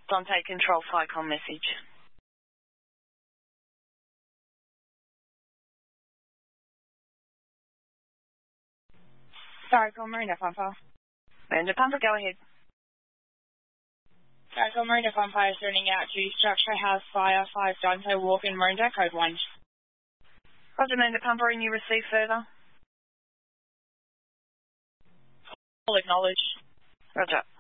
Dante Control FICOM message. FICOM Marina Pampa. Marina Pampa, go ahead. FICOM Marina Pampa is turning out to structure house fire 5 Dante walk in Marina code 1. Roger, Marina Pampa, and you receive further? All acknowledged. Roger.